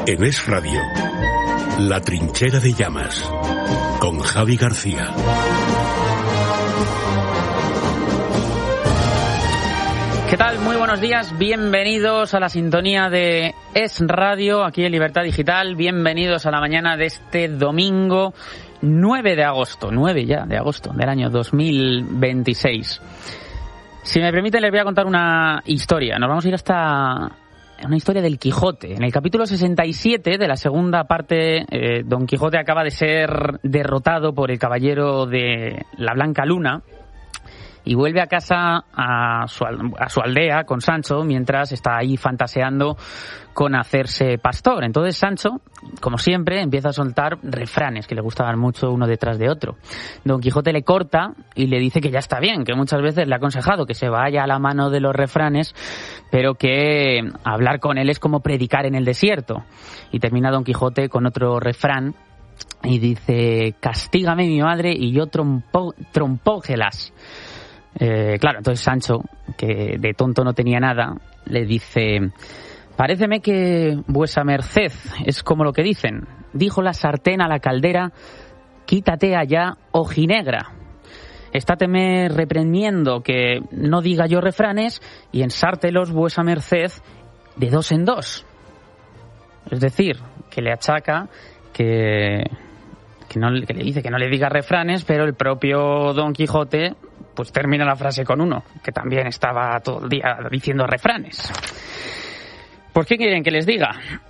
En Es Radio, La Trinchera de Llamas, con Javi García. ¿Qué tal? Muy buenos días, bienvenidos a la sintonía de Es Radio, aquí en Libertad Digital. Bienvenidos a la mañana de este domingo 9 de agosto del año 2026. Si me permiten, les voy a contar una historia. Nos vamos a ir hasta una historia del Quijote. En el capítulo 67 de la segunda parte, Don Quijote acaba de ser derrotado por el caballero de la Blanca Luna y vuelve a casa a su aldea con Sancho, mientras está ahí fantaseando con hacerse pastor. Entonces Sancho, como siempre, empieza a soltar refranes que le gustaban mucho uno detrás de otro. Don Quijote le corta y le dice que ya está bien, que muchas veces le ha aconsejado que se vaya a la mano de los refranes, pero que hablar con él es como predicar en el desierto. Y termina Don Quijote con otro refrán y dice: castígame mi madre y yo trompógelas. Claro, entonces Sancho, que de tonto no tenía nada, le dice: paréceme que vuesa merced es como lo que dicen. Dijo la sartén a la caldera: quítate allá, ojinegra. Estáteme reprendiendo que no diga yo refranes y ensártelos vuesa merced de dos en dos. Es decir, que le achaca que le dice que no le diga refranes, pero el propio Don Quijote pues termina la frase con uno, que también estaba todo el día diciendo refranes. ¿Por qué quieren que les diga?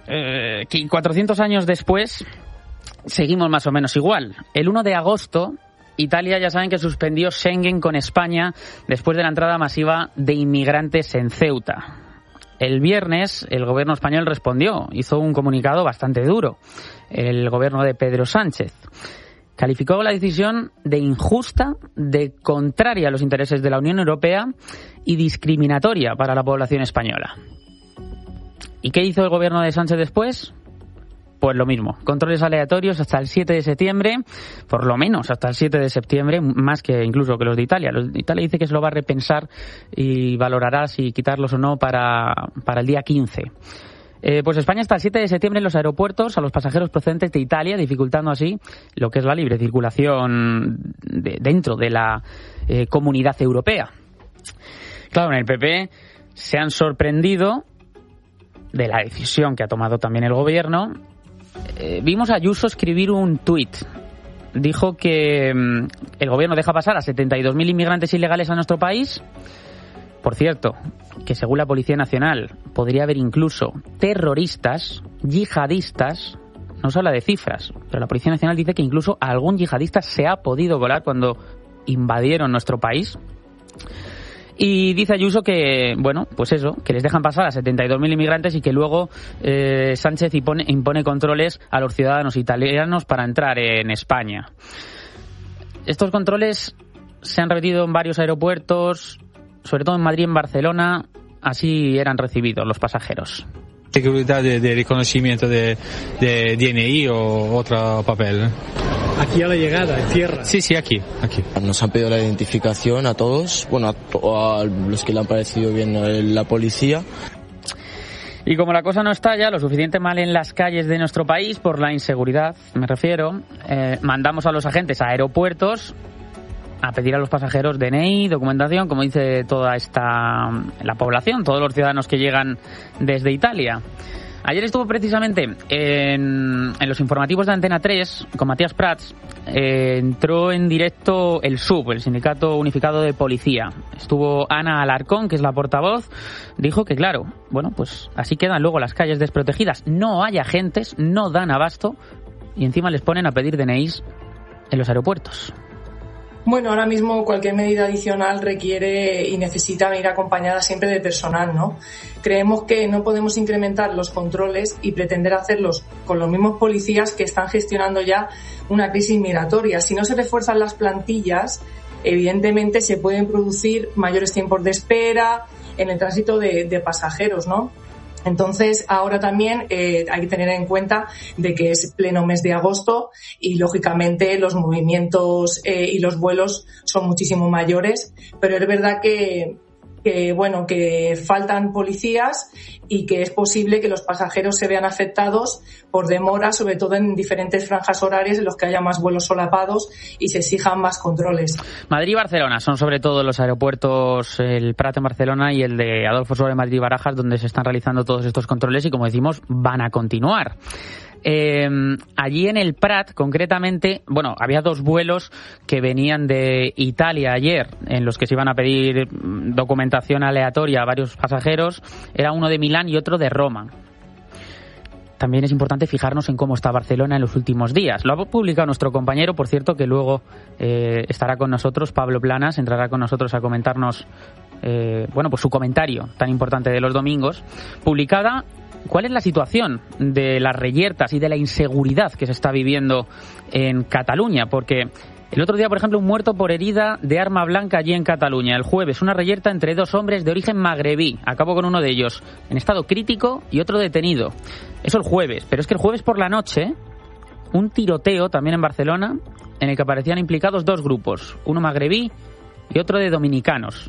Que 400 años después seguimos más o menos igual. El 1 de agosto, Italia, ya saben que suspendió Schengen con España después de la entrada masiva de inmigrantes en Ceuta. El viernes el gobierno español respondió, hizo un comunicado bastante duro. El gobierno de Pedro Sánchez calificó la decisión de injusta, de contraria a los intereses de la Unión Europea y discriminatoria para la población española. ¿Y qué hizo el gobierno de Sánchez después? Pues lo mismo, controles aleatorios hasta el 7 de septiembre, por lo menos hasta el 7 de septiembre, más que incluso que los de Italia. Los de Italia dice que se lo va a repensar y valorará si quitarlos o no para el día 15. Pues España hasta el 7 de septiembre en los aeropuertos a los pasajeros procedentes de Italia, dificultando así lo que es la libre circulación dentro de la comunidad europea. Claro, en el PP se han sorprendido de la decisión que ha tomado también el gobierno. Vimos a Ayuso escribir un tuit. Dijo que el gobierno deja pasar a 72.000 inmigrantes ilegales a nuestro país. Por cierto, que según la Policía Nacional podría haber incluso terroristas, yihadistas. No se habla de cifras, pero la Policía Nacional dice que incluso algún yihadista se ha podido colar cuando invadieron nuestro país. Y dice Ayuso que, bueno, pues eso, que les dejan pasar a 72.000 inmigrantes y que luego Sánchez impone controles a los ciudadanos italianos para entrar en España. Estos controles se han repetido en varios aeropuertos, sobre todo en Madrid y en Barcelona. Así eran recibidos los pasajeros. Seguridad de reconocimiento de DNI o otro papel. ¿Aquí a la llegada, en tierra? Sí, aquí. Nos han pedido la identificación a todos, bueno, a los que le han parecido bien la policía. Y como la cosa no está ya lo suficiente mal en las calles de nuestro país, por la inseguridad, me refiero, mandamos a los agentes a aeropuertos a pedir a los pasajeros DNI, documentación, como dice toda la población, todos los ciudadanos que llegan desde Italia. Ayer estuvo precisamente en los informativos de Antena 3 con Matías Prats. Entró en directo el SUB, el Sindicato Unificado de Policía. Estuvo Ana Alarcón, que es la portavoz. Dijo que, claro, bueno, pues así quedan luego las calles desprotegidas. No hay agentes, no dan abasto y encima les ponen a pedir DNIs en los aeropuertos. Bueno, ahora mismo cualquier medida adicional requiere y necesita venir acompañada siempre de personal, ¿no? Creemos que no podemos incrementar los controles y pretender hacerlos con los mismos policías que están gestionando ya una crisis migratoria. Si no se refuerzan las plantillas, evidentemente se pueden producir mayores tiempos de espera en el tránsito de pasajeros, ¿no? Entonces, ahora también hay que tener en cuenta de que es pleno mes de agosto y, lógicamente, los movimientos y los vuelos son muchísimo mayores, pero es verdad que que faltan policías y que es posible que los pasajeros se vean afectados por demora, sobre todo en diferentes franjas horarias en los que haya más vuelos solapados y se exijan más controles. Madrid y Barcelona son sobre todo los aeropuertos, el Prat en Barcelona y el de Adolfo Suárez Madrid y Barajas, donde se están realizando todos estos controles y, como decimos, van a continuar. Allí en el Prat, concretamente, había 2 vuelos que venían de Italia ayer, en los que se iban a pedir documentación aleatoria a varios pasajeros. Era uno de Milán y otro de Roma. También es importante fijarnos en cómo está Barcelona en los últimos días. Lo ha publicado nuestro compañero, por cierto, que luego estará con nosotros, Pablo Planas, entrará con nosotros a comentarnos pues su comentario tan importante de los domingos. Publicada, ¿cuál es la situación de las reyertas y de la inseguridad que se está viviendo en Cataluña? Porque el otro día, por ejemplo, un muerto por herida de arma blanca allí en Cataluña. El jueves, una reyerta entre 2 hombres de origen magrebí. Acabó con uno de ellos en estado crítico y otro detenido. Eso el jueves. Pero es que el jueves por la noche, un tiroteo también en Barcelona, en el que aparecían implicados 2 grupos. Uno magrebí y otro de dominicanos.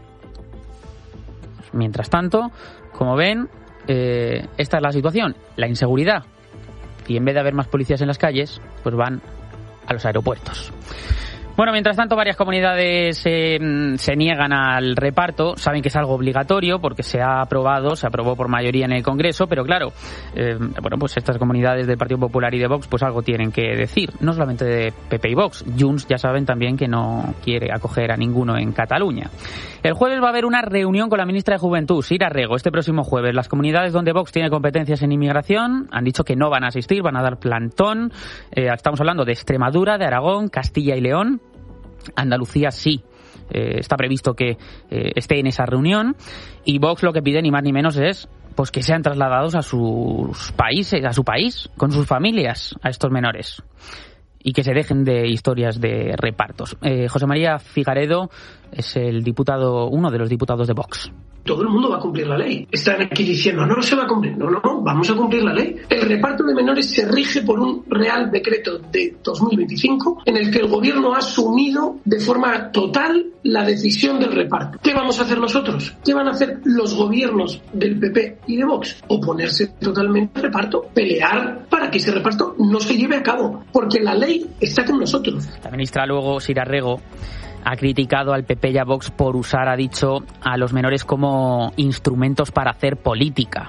Mientras tanto, como ven, esta es la situación. La inseguridad. Y en vez de haber más policías en las calles, pues van a los aeropuertos. Bueno, mientras tanto, varias comunidades se niegan al reparto. Saben que es algo obligatorio porque se aprobó por mayoría en el Congreso, pero claro, pues estas comunidades del Partido Popular y de Vox pues algo tienen que decir, no solamente de PP y Vox. Junts ya saben también que no quiere acoger a ninguno en Cataluña. El jueves va a haber una reunión con la ministra de Juventud, Sira Rego, este próximo jueves. Las comunidades donde Vox tiene competencias en inmigración han dicho que no van a asistir, van a dar plantón. Estamos hablando de Extremadura, de Aragón, Castilla y León. Andalucía sí, está previsto que esté en esa reunión, y Vox lo que pide ni más ni menos es pues que sean trasladados a sus países, a su país, con sus familias, a estos menores, y que se dejen de historias de repartos. José María Figaredo es uno de los diputados de Vox. Todo el mundo va a cumplir la ley. Están aquí diciendo, no se va a cumplir. No, vamos a cumplir la ley. El reparto de menores se rige por un Real Decreto de 2025 en el que el gobierno ha asumido de forma total la decisión del reparto. ¿Qué vamos a hacer nosotros? ¿Qué van a hacer los gobiernos del PP y de Vox? Oponerse totalmente al reparto, pelear para que ese reparto no se lleve a cabo, porque la ley está con nosotros. La ministra luego, Sira Rego, ha criticado al PP y a Vox por usar, ha dicho, a los menores como instrumentos para hacer política.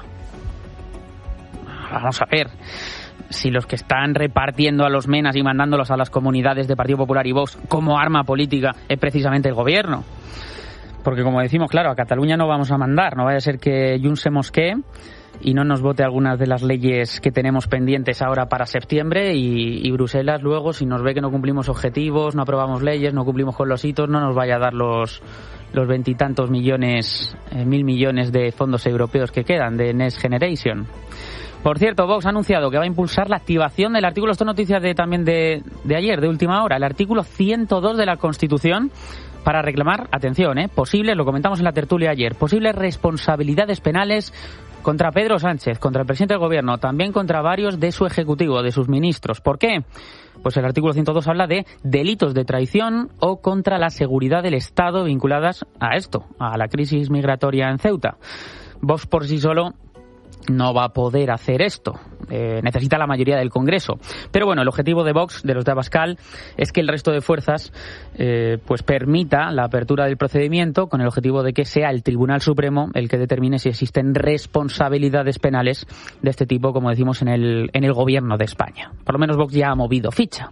Vamos a ver, si los que están repartiendo a los menas y mandándolos a las comunidades de Partido Popular y Vox como arma política es precisamente el gobierno. Porque, como decimos, claro, a Cataluña no vamos a mandar, no vaya a ser que Junts se mosquee y no nos vote algunas de las leyes que tenemos pendientes ahora para septiembre, y Bruselas luego, si nos ve que no cumplimos objetivos, no aprobamos leyes, no cumplimos con los hitos, no nos vaya a dar los 20 y tantos millones, 1.000 millones de fondos europeos que quedan de Next Generation. Por cierto, Vox ha anunciado que va a impulsar la activación del artículo, esto es noticia también de ayer, de última hora, el artículo 102 de la Constitución, para reclamar, atención, posibles, lo comentamos en la tertulia ayer, posibles responsabilidades penales contra Pedro Sánchez, contra el presidente del gobierno, también contra varios de su ejecutivo, de sus ministros. ¿Por qué? Pues el artículo 102 habla de delitos de traición o contra la seguridad del Estado vinculadas a esto, a la crisis migratoria en Ceuta. Vox por sí solo no va a poder hacer esto. Necesita la mayoría del Congreso. Pero bueno, el objetivo de Vox, de los de Abascal, es que el resto de fuerzas pues permita la apertura del procedimiento, con el objetivo de que sea el Tribunal Supremo el que determine si existen responsabilidades penales de este tipo, como decimos, en el gobierno de España. Por lo menos Vox ya ha movido ficha.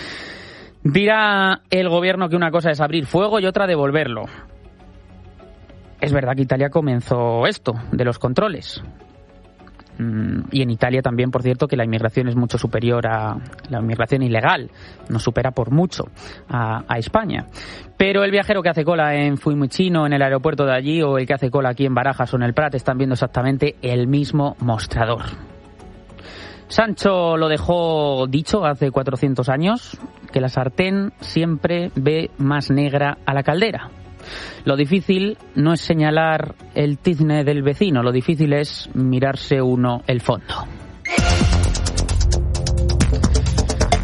Dirá el gobierno que una cosa es abrir fuego y otra devolverlo. Es verdad que Italia comenzó esto de los controles. Y en Italia también, por cierto, que la inmigración es mucho superior a la inmigración ilegal, nos supera por mucho a España. Pero el viajero que hace cola en Fiumicino, en el aeropuerto de allí, o el que hace cola aquí en Barajas o en el Prat, están viendo exactamente el mismo mostrador. Sancho lo dejó dicho hace 400 años, que la sartén siempre ve más negra a la caldera. Lo difícil no es señalar el tizne del vecino, lo difícil es mirarse uno el fondo.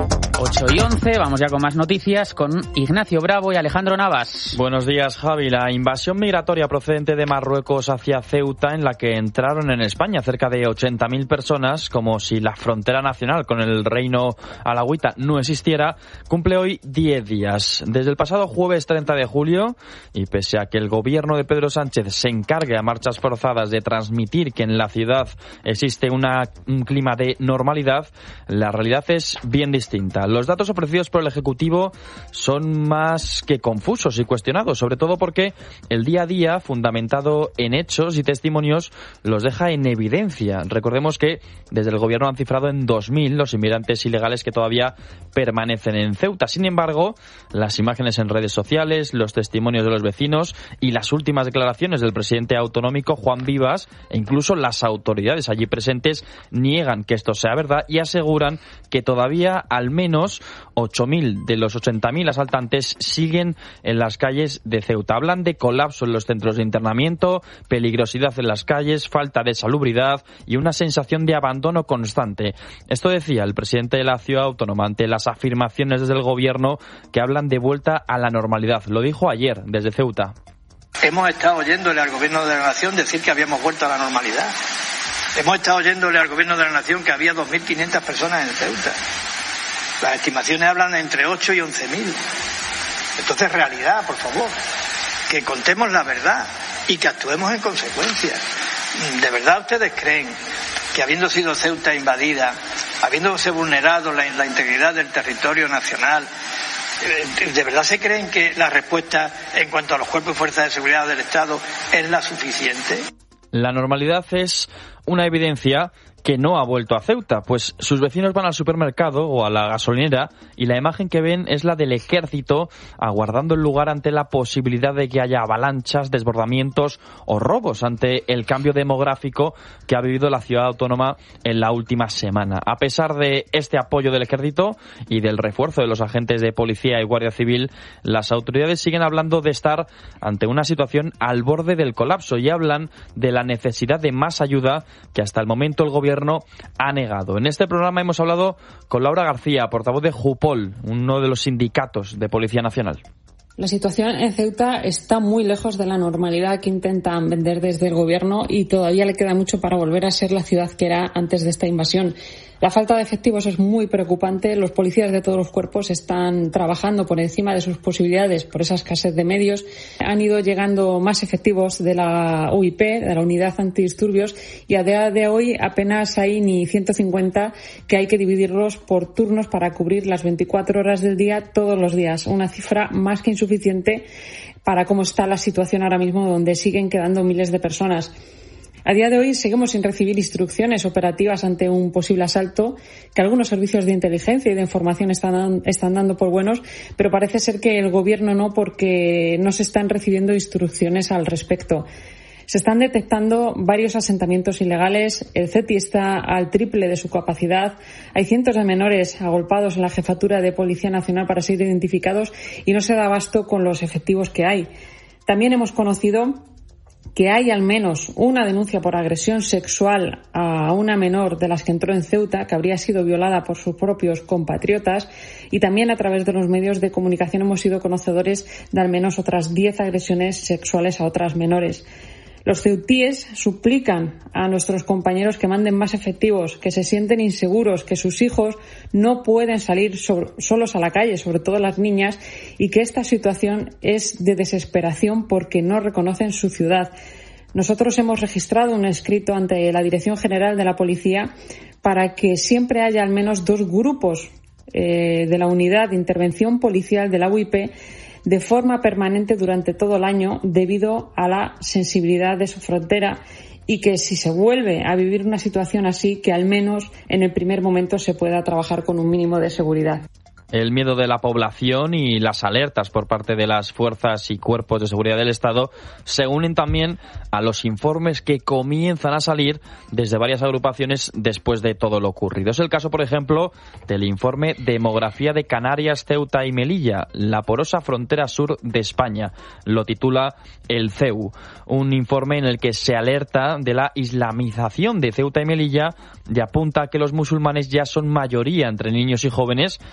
8:11, vamos ya con más noticias con Ignacio Bravo y Alejandro Navas. Buenos días, Javi. La invasión migratoria procedente de Marruecos hacia Ceuta, en la que entraron en España cerca de 80.000 personas, como si la frontera nacional con el reino alauita no existiera, cumple hoy 10 días. Desde el pasado jueves 30 de julio, y pese a que el gobierno de Pedro Sánchez se encargue a marchas forzadas de transmitir que en la ciudad existe un clima de normalidad, la realidad es bien distinta. Los datos ofrecidos por el Ejecutivo son más que confusos y cuestionados, sobre todo porque el día a día, fundamentado en hechos y testimonios, los deja en evidencia. Recordemos que desde el Gobierno han cifrado en 2.000 los inmigrantes ilegales que todavía permanecen en Ceuta. Sin embargo, las imágenes en redes sociales, los testimonios de los vecinos y las últimas declaraciones del presidente autonómico, Juan Vivas, e incluso las autoridades allí presentes, niegan que esto sea verdad y aseguran que todavía al menos 8.000 de los 80.000 asaltantes siguen en las calles de Ceuta. Hablan de colapso en los centros de internamiento, peligrosidad en las calles, falta de salubridad y una sensación de abandono constante. Esto decía el presidente de la ciudad autónoma ante las afirmaciones desde el gobierno que hablan de vuelta a la normalidad. Lo dijo ayer desde Ceuta. Hemos estado oyéndole al gobierno de la nación decir que habíamos vuelto a la normalidad. Hemos estado oyéndole al gobierno de la nación que había 2.500 personas en Ceuta. Las estimaciones hablan de entre 8 y 11.000. Entonces, realidad, por favor. Que contemos la verdad y que actuemos en consecuencia. ¿De verdad ustedes creen que habiendo sido Ceuta invadida, habiéndose vulnerado la integridad del territorio nacional, ¿de verdad se creen que la respuesta en cuanto a los cuerpos y fuerzas de seguridad del Estado es la suficiente? La normalidad es una evidencia que no ha vuelto a Ceuta, pues sus vecinos van al supermercado o a la gasolinera y la imagen que ven es la del ejército aguardando el lugar ante la posibilidad de que haya avalanchas, desbordamientos o robos ante el cambio demográfico que ha vivido la ciudad autónoma en la última semana. A pesar de este apoyo del ejército y del refuerzo de los agentes de policía y guardia civil, las autoridades siguen hablando de estar ante una situación al borde del colapso y hablan de la necesidad de más ayuda que hasta el momento el gobierno ha negado. En este programa hemos hablado con Laura García, portavoz de Jupol, uno de los sindicatos de Policía Nacional. La situación en Ceuta está muy lejos de la normalidad que intentan vender desde el gobierno y todavía le queda mucho para volver a ser la ciudad que era antes de esta invasión. La falta de efectivos es muy preocupante. Los policías de todos los cuerpos están trabajando por encima de sus posibilidades por esa escasez de medios. Han ido llegando más efectivos de la UIP, de la Unidad Antidisturbios, y a día de hoy apenas hay ni 150, que hay que dividirlos por turnos para cubrir las 24 horas del día todos los días. Una cifra más que insuficiente para cómo está la situación ahora mismo, donde siguen quedando miles de personas. A día de hoy seguimos sin recibir instrucciones operativas ante un posible asalto, que algunos servicios de inteligencia y de información están dando por buenos, pero parece ser que el gobierno no, porque no se están recibiendo instrucciones al respecto. Se están detectando varios asentamientos ilegales, el CETI está al triple de su capacidad, hay cientos de menores agolpados en la Jefatura de Policía Nacional para ser identificados y no se da abasto con los efectivos que hay. También hemos conocido que hay al menos una denuncia por agresión sexual a una menor de las que entró en Ceuta, que habría sido violada por sus propios compatriotas, y también a través de los medios de comunicación hemos sido conocedores de al menos otras 10 agresiones sexuales a otras menores. Los ceutíes suplican a nuestros compañeros que manden más efectivos, que se sienten inseguros, que sus hijos no pueden salir solos a la calle, sobre todo las niñas, y que esta situación es de desesperación porque no reconocen su ciudad. Nosotros hemos registrado un escrito ante la Dirección General de la Policía para que siempre haya al menos 2 grupos de la Unidad de Intervención Policial de la UIP de forma permanente durante todo el año, debido a la sensibilidad de su frontera, y que si se vuelve a vivir una situación así, que al menos en el primer momento se pueda trabajar con un mínimo de seguridad. El miedo de la población y las alertas por parte de las fuerzas y cuerpos de seguridad del Estado se unen también a los informes que comienzan a salir desde varias agrupaciones después de todo lo ocurrido. Es el caso, por ejemplo, del informe Demografía de Canarias, Ceuta y Melilla, la porosa frontera sur de España. Lo titula el CEU, un informe en el que se alerta de la islamización de Ceuta y Melilla y apunta a que los musulmanes ya son mayoría entre niños y jóvenes, según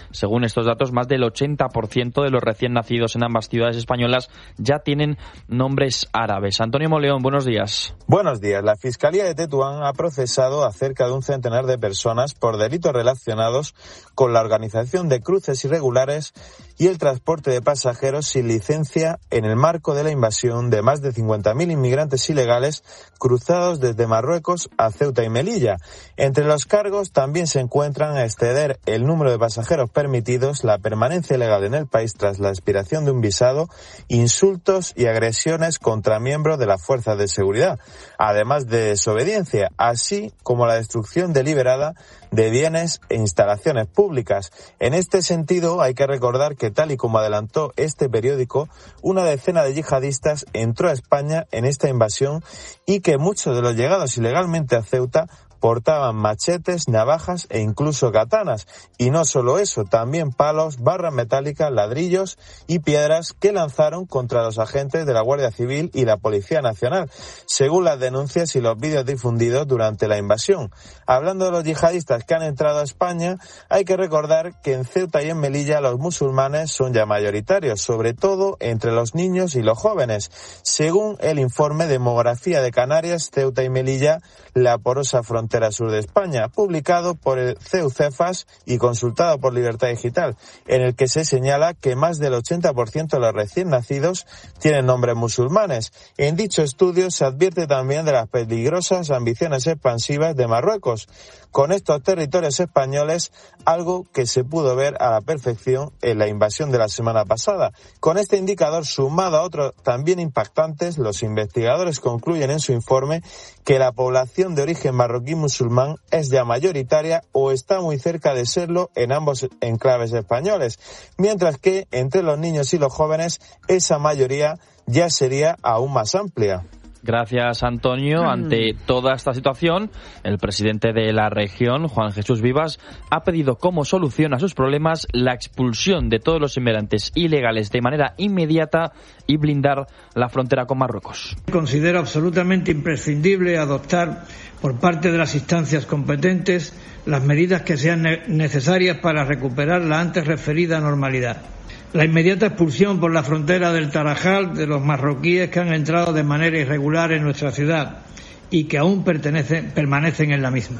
estos datos, más del 80% de los recién nacidos en ambas ciudades españolas ya tienen nombres árabes. Antonio Moleón, buenos días. Buenos días. La Fiscalía de Tetuán ha procesado a cerca de un centenar de personas por delitos relacionados con la organización de cruces irregulares y el transporte de pasajeros sin licencia en el marco de la invasión de más de 50.000 inmigrantes ilegales cruzados desde Marruecos a Ceuta y Melilla. Entre los cargos también se encuentran exceder el número de pasajeros permitidos, la permanencia ilegal en el país tras la expiración de un visado, insultos y agresiones contra miembros de las fuerzas de seguridad, además de desobediencia, así como la destrucción deliberada de bienes e instalaciones públicas. En este sentido, hay que recordar que, tal y como adelantó este periódico, una decena de yihadistas entró a España en esta invasión y que muchos de los llegados ilegalmente a Ceuta portaban machetes, navajas e incluso katanas. Y no solo eso, también palos, barras metálicas, ladrillos y piedras que lanzaron contra los agentes de la Guardia Civil y la Policía Nacional, según las denuncias y los vídeos difundidos durante la invasión. Hablando de los yihadistas que han entrado a España, hay que recordar que en Ceuta y en Melilla los musulmanes son ya mayoritarios, sobre todo entre los niños y los jóvenes. Según el informe Demografía de Canarias, Ceuta y Melilla, la porosa frontera sur de España, publicado por el CEU-CEFAS y consultado por Libertad Digital, en el que se señala que más del 80% de los recién nacidos tienen nombres musulmanes. En dicho estudio se advierte también de las peligrosas ambiciones expansivas de Marruecos con estos territorios españoles, algo que se pudo ver a la perfección en la invasión de la semana pasada. Con este indicador sumado a otros también impactantes, los investigadores concluyen en su informe que la población de origen marroquí musulmán es ya mayoritaria o está muy cerca de serlo en ambos enclaves españoles, mientras que entre los niños y los jóvenes esa mayoría ya sería aún más amplia. Gracias, Antonio. Ante toda esta situación, el presidente de la región, Juan Jesús Vivas, ha pedido como solución a sus problemas la expulsión de todos los inmigrantes ilegales de manera inmediata y blindar la frontera con Marruecos. Considero absolutamente imprescindible adoptar por parte de las instancias competentes las medidas que sean necesarias para recuperar la antes referida normalidad. La inmediata expulsión por la frontera del Tarajal de los marroquíes que han entrado de manera irregular en nuestra ciudad y que aún permanecen en la misma.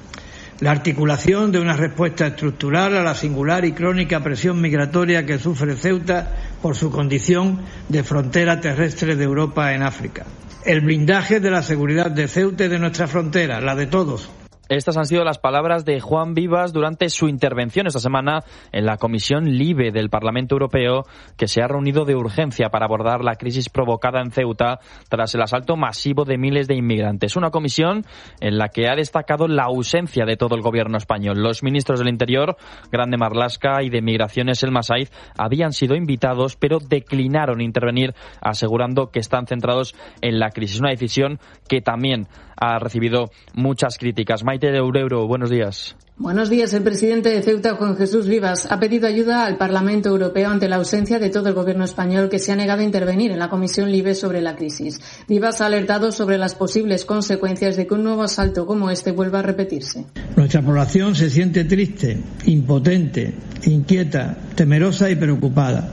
La articulación de una respuesta estructural a la singular y crónica presión migratoria que sufre Ceuta por su condición de frontera terrestre de Europa en África. El blindaje de la seguridad de Ceuta y de nuestra frontera, la de todos. Estas han sido las palabras de Juan Vivas durante su intervención esta semana en la Comisión LIBE del Parlamento Europeo, que se ha reunido de urgencia para abordar la crisis provocada en Ceuta tras el asalto masivo de miles de inmigrantes. Una comisión en la que ha destacado la ausencia de todo el gobierno español. Los ministros del Interior, Grande Marlaska, y de Migraciones, Elma Saiz, habían sido invitados, pero declinaron intervenir, asegurando que están centrados en la crisis. Una decisión que también ha recibido muchas críticas. Maite de Ureiro, buenos días. Buenos días. El presidente de Ceuta, Juan Jesús Vivas, ha pedido ayuda al Parlamento Europeo ante la ausencia de todo el gobierno español, que se ha negado a intervenir en la Comisión LIBE sobre la crisis. Vivas ha alertado sobre las posibles consecuencias de que un nuevo asalto como este vuelva a repetirse. Nuestra población se siente triste, impotente, inquieta, temerosa y preocupada.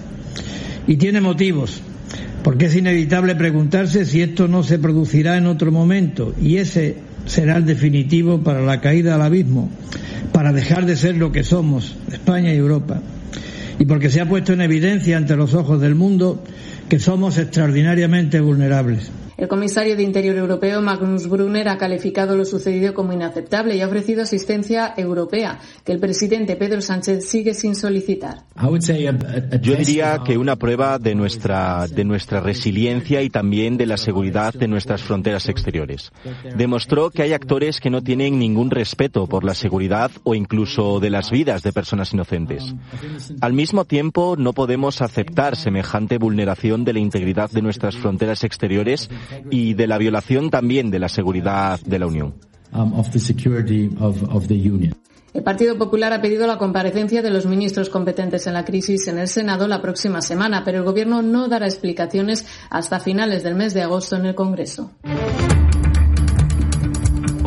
Y tiene motivos, porque es inevitable preguntarse si esto no se producirá en otro momento, y ese será el definitivo para la caída al abismo, para dejar de ser lo que somos, España y Europa, y porque se ha puesto en evidencia ante los ojos del mundo que somos extraordinariamente vulnerables. El comisario de Interior europeo, Magnus Brunner, ha calificado lo sucedido como inaceptable y ha ofrecido asistencia europea, que el presidente Pedro Sánchez sigue sin solicitar. Yo diría que una prueba de nuestra resiliencia y también de la seguridad de nuestras fronteras exteriores. Demostró que hay actores que no tienen ningún respeto por la seguridad o incluso de las vidas de personas inocentes. Al mismo tiempo, no podemos aceptar semejante vulneración de la integridad de nuestras fronteras exteriores y de la violación también de la seguridad de la Unión. El Partido Popular ha pedido la comparecencia de los ministros competentes en la crisis en el Senado la próxima semana, pero el Gobierno no dará explicaciones hasta finales del mes de agosto en el Congreso.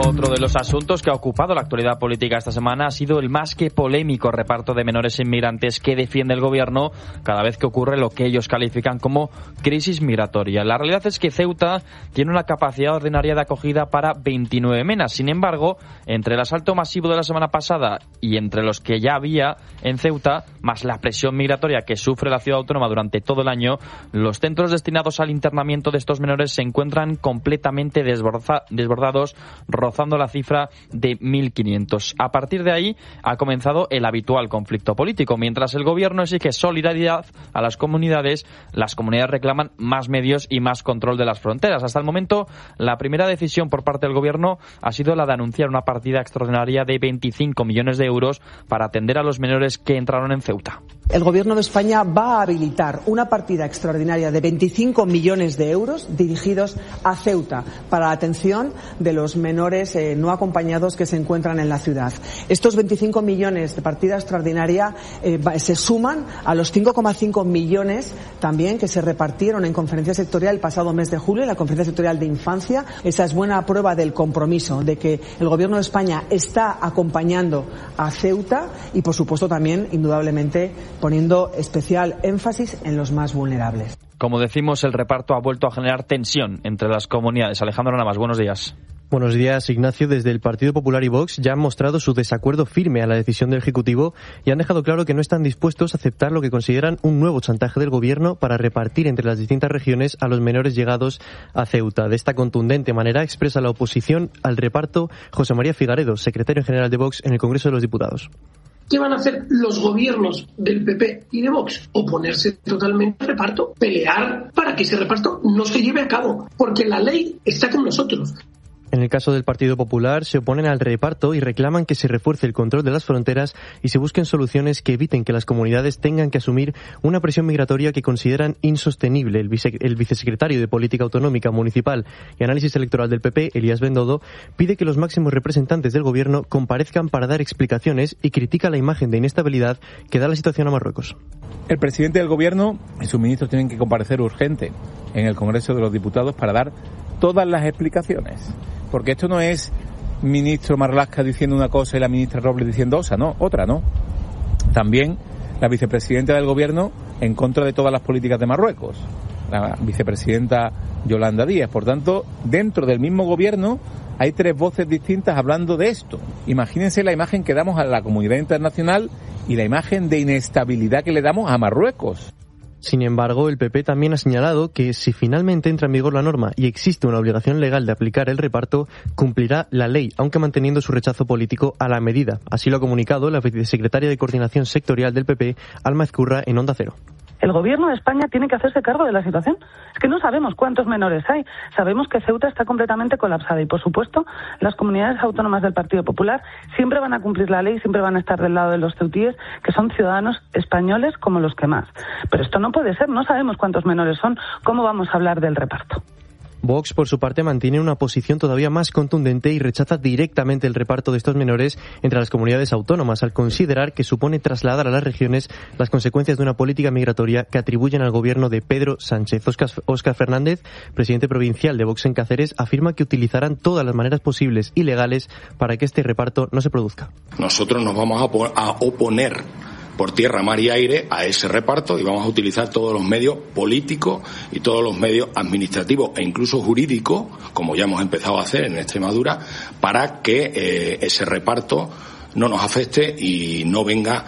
Otro de los asuntos que ha ocupado la actualidad política esta semana ha sido el más que polémico reparto de menores inmigrantes que defiende el gobierno cada vez que ocurre lo que ellos califican como crisis migratoria. La realidad es que Ceuta tiene una capacidad ordinaria de acogida para 29 menas. Sin embargo, entre el asalto masivo de la semana pasada y entre los que ya había en Ceuta, más la presión migratoria que sufre la ciudad autónoma durante todo el año, los centros destinados al internamiento de estos menores se encuentran completamente desbordados, rozando la cifra de 1.500. A partir de ahí ha comenzado el habitual conflicto político. Mientras el gobierno exige solidaridad a las comunidades reclaman más medios y más control de las fronteras. Hasta el momento, la primera decisión por parte del gobierno ha sido la de anunciar una partida extraordinaria de 25 millones de euros para atender a los menores que entraron en Ceuta. El Gobierno de España va a habilitar una partida extraordinaria de 25 millones de euros dirigidos a Ceuta para la atención de los menores no acompañados que se encuentran en la ciudad. Estos 25 millones de partida extraordinaria se suman a los 5,5 millones también que se repartieron en conferencia sectorial el pasado mes de julio, en la conferencia sectorial de infancia. Esa es buena prueba del compromiso de que el Gobierno de España está acompañando a Ceuta y, por supuesto, también, indudablemente, poniendo especial énfasis en los más vulnerables. Como decimos, el reparto ha vuelto a generar tensión entre las comunidades. Alejandro Navas, buenos días. Buenos días, Ignacio. Desde el Partido Popular y Vox ya han mostrado su desacuerdo firme a la decisión del Ejecutivo y han dejado claro que no están dispuestos a aceptar lo que consideran un nuevo chantaje del Gobierno para repartir entre las distintas regiones a los menores llegados a Ceuta. De esta contundente manera expresa la oposición al reparto José María Figaredo, secretario general de Vox en el Congreso de los Diputados. ¿Qué van a hacer los gobiernos del PP y de Vox? Oponerse totalmente al reparto, pelear para que ese reparto no se lleve a cabo, porque la ley está con nosotros. En el caso del Partido Popular, se oponen al reparto y reclaman que se refuerce el control de las fronteras y se busquen soluciones que eviten que las comunidades tengan que asumir una presión migratoria que consideran insostenible. El vicesecretario de Política Autonómica, Municipal y Análisis Electoral del PP, Elías Bendodo, pide que los máximos representantes del Gobierno comparezcan para dar explicaciones y critica la imagen de inestabilidad que da la situación a Marruecos. El presidente del Gobierno y sus ministros tienen que comparecer urgente en el Congreso de los Diputados para dar todas las explicaciones. Porque esto no es ministro Marlaska diciendo una cosa y la ministra Robles diciendo otra, ¿no? También la vicepresidenta del Gobierno en contra de todas las políticas de Marruecos, la vicepresidenta Yolanda Díaz. Por tanto, dentro del mismo Gobierno hay tres voces distintas hablando de esto. Imagínense la imagen que damos a la comunidad internacional y la imagen de inestabilidad que le damos a Marruecos. Sin embargo, el PP también ha señalado que si finalmente entra en vigor la norma y existe una obligación legal de aplicar el reparto, cumplirá la ley, aunque manteniendo su rechazo político a la medida. Así lo ha comunicado la vicesecretaria de Coordinación Sectorial del PP, Alma Ezcurra, en Onda Cero. El Gobierno de España tiene que hacerse cargo de la situación. Es que no sabemos cuántos menores hay. Sabemos que Ceuta está completamente colapsada y, por supuesto, las comunidades autónomas del Partido Popular siempre van a cumplir la ley, siempre van a estar del lado de los ceutíes, que son ciudadanos españoles como los que más. Pero esto no puede ser. No sabemos cuántos menores son. ¿Cómo vamos a hablar del reparto? Vox, por su parte, mantiene una posición todavía más contundente y rechaza directamente el reparto de estos menores entre las comunidades autónomas, al considerar que supone trasladar a las regiones las consecuencias de una política migratoria que atribuyen al gobierno de Pedro Sánchez. Óscar Fernández, presidente provincial de Vox en Cáceres, afirma que utilizarán todas las maneras posibles y legales para que este reparto no se produzca. Nosotros nos vamos a oponer por tierra, mar y aire a ese reparto y vamos a utilizar todos los medios políticos y todos los medios administrativos e incluso jurídicos, como ya hemos empezado a hacer en Extremadura, para que ese reparto no nos afecte y no venga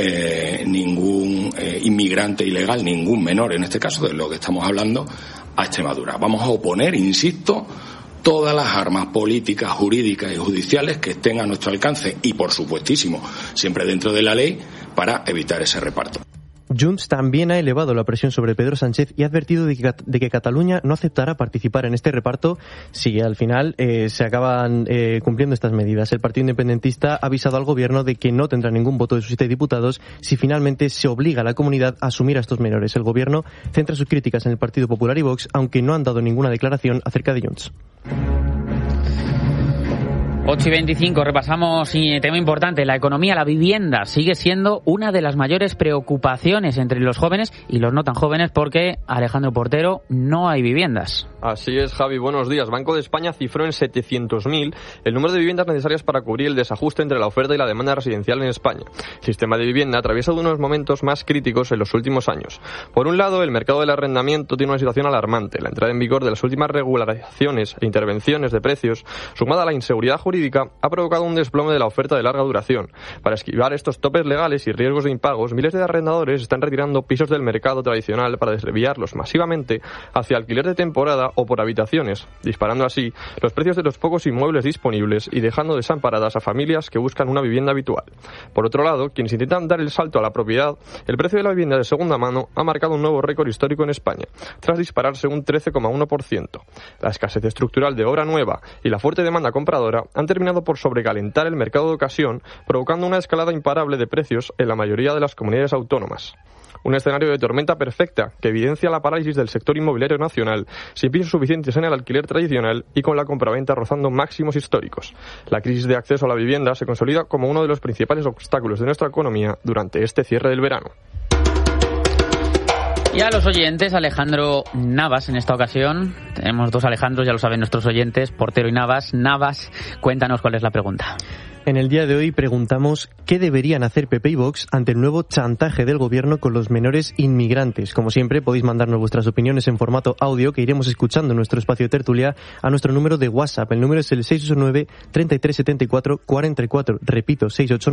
ningún inmigrante ilegal, ningún menor, en este caso de lo que estamos hablando, a Extremadura. Vamos a oponer, insisto, todas las armas políticas, jurídicas y judiciales que estén a nuestro alcance y, por supuestísimo, siempre dentro de la ley, para evitar ese reparto. Junts también ha elevado la presión sobre Pedro Sánchez y ha advertido de que Cataluña no aceptará participar en este reparto si al final se acaban cumpliendo estas medidas. El Partido Independentista ha avisado al Gobierno de que no tendrá ningún voto de sus 7 diputados si finalmente se obliga a la comunidad a asumir a estos menores. El Gobierno centra sus críticas en el Partido Popular y Vox, aunque no han dado ninguna declaración acerca de Junts. 8:25, repasamos tema importante. La economía, la vivienda, sigue siendo una de las mayores preocupaciones entre los jóvenes y los no tan jóvenes porque, Alejandro Portero, no hay viviendas. Así es, Javi, buenos días. Banco de España cifró en 700.000 el número de viviendas necesarias para cubrir el desajuste entre la oferta y la demanda residencial en España. El sistema de vivienda atraviesa uno de los momentos más críticos en los últimos años. Por un lado, el mercado del arrendamiento tiene una situación alarmante. La entrada en vigor de las últimas regularizaciones e intervenciones de precios, sumada a la inseguridad jurídica, ha provocado un desplome de la oferta de larga duración. Para esquivar estos topes legales y riesgos de impagos, miles de arrendadores están retirando pisos del mercado tradicional para desviarlos masivamente hacia alquiler de temporada o por habitaciones, disparando así los precios de los pocos inmuebles disponibles y dejando desamparadas a familias que buscan una vivienda habitual. Por otro lado, quienes intentan dar el salto a la propiedad, el precio de la vivienda de segunda mano ha marcado un nuevo récord histórico en España, tras dispararse un 13,1%. La escasez estructural de obra nueva y la fuerte demanda compradora han terminado por sobrecalentar el mercado de ocasión, provocando una escalada imparable de precios en la mayoría de las comunidades autónomas. Un escenario de tormenta perfecta que evidencia la parálisis del sector inmobiliario nacional, sin pisos suficientes en el alquiler tradicional y con la compraventa rozando máximos históricos. La crisis de acceso a la vivienda se consolida como uno de los principales obstáculos de nuestra economía durante este cierre del verano. Y a los oyentes, Alejandro Navas en esta ocasión. Tenemos dos Alejandros, ya lo saben nuestros oyentes, Portero y Navas. Navas, cuéntanos cuál es la pregunta. En el día de hoy preguntamos qué deberían hacer PP y Vox ante el nuevo chantaje del gobierno con los menores inmigrantes. Como siempre, podéis mandarnos vuestras opiniones en formato audio que iremos escuchando en nuestro espacio de tertulia a nuestro número de WhatsApp. El número es el 689-3374-44. Repito,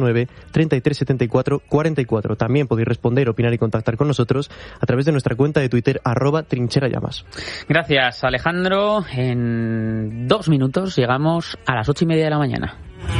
689-3374-44. También podéis responder, opinar y contactar con nosotros a través de nuestra cuenta de Twitter, @trincherallamas. Gracias, Alejandro. En 2 minutos llegamos a las 8:30 de la mañana.